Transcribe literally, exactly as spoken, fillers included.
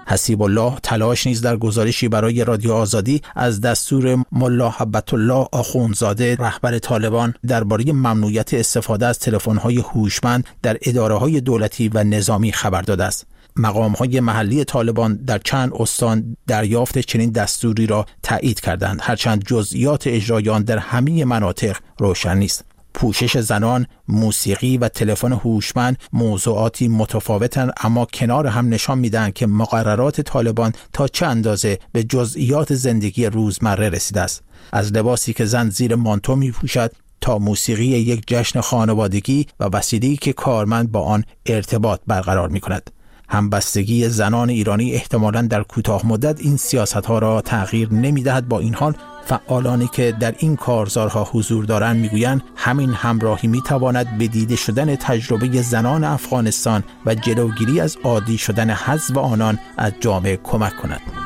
حسیب الله تلاش نیز در گزارشی برای رادیو آزادی از دستور ملا هبت الله آخوندزاده رهبر طالبان درباره ممنوعیت استفاده از تلفن‌های هوشمند در اداره‌های دولتی و نظامی خبر داده است. مقام‌های محلی طالبان در چند استان دریافت چنین دستوری را تایید کردند، هرچند جزئیات اجرای آن در همه مناطق روشن نیست. پوشش زنان، موسیقی و تلفن هوشمند موضوعاتی متفاوتند، اما کنار هم نشان میدهند که مقررات طالبان تا چه اندازه به جزئیات زندگی روزمره رسیده است. از لباسی که زن زیر مانتو می‌پوشد تا موسیقی یک جشن خانوادگی و وسیله‌ای که کارمند با آن ارتباط برقرار می‌کند. همبستگی زنان ایرانی احتمالاً در کوتاه مدت این سیاست‌ها را تغییر نمی‌دهد. با این حال فعالانی که در این کارزارها حضور دارند میگویند همین همراهی میتواند به دیده شدن تجربه زنان افغانستان و جلوگیری از عادی شدن حذف آنان از جامعه کمک کند.